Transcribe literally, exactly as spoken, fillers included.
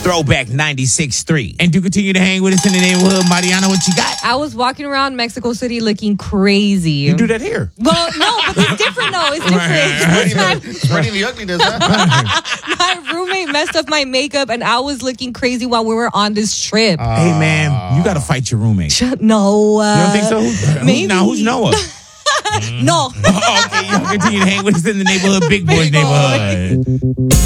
Throwback ninety-six point three. And do continue to hang with us in the neighborhood. Mariana, what you got? I was walking around Mexico City looking crazy. You do that here. Well, no, but it's different, though. It's different. Spreading the ugliness, huh? My roommate messed up my makeup, and I was looking crazy while we were on this trip. Uh, hey, man, you got to fight your roommate. No. Uh, you don't think so? Who, maybe. Who, now, who's Noah? No. Oh, okay, y'all continue to hang with us in the neighborhood, Big Boys Big neighborhood. Boy.